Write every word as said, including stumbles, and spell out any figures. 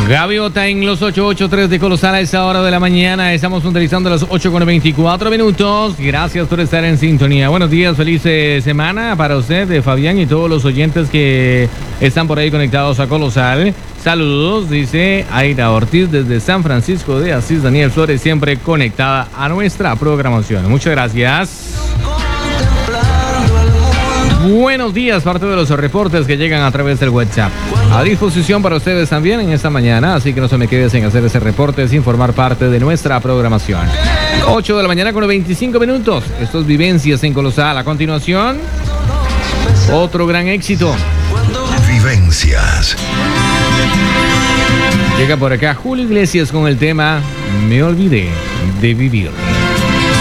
Gaviota en los ocho ocho tres de Colosal a esa hora de la mañana. Estamos utilizando las ocho con veinticuatro minutos. Gracias por estar en sintonía. Buenos días, feliz eh, semana para usted, de Fabián, y todos los oyentes que están por ahí conectados a Colosal. Saludos, dice Aida Ortiz desde San Francisco de Asís. Daniel Flores, siempre conectada a nuestra programación. Muchas gracias. Buenos días, parte de los reportes que llegan a través del WhatsApp. A disposición para ustedes también en esta mañana, así que no se me quede sin hacer ese reporte, sin formar parte de nuestra programación. ocho de la mañana con veinticinco minutos. Estos Vivencias en Colosal. A continuación, otro gran éxito. Vivencias. Llega por acá Julio Iglesias con el tema Me olvidé de vivir.